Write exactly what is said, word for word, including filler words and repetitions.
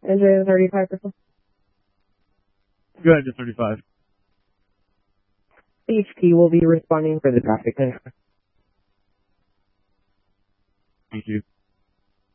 Enjoy the thirty-five percent. Go ahead to thirty-five. H P will be responding for the traffic control. Thank you.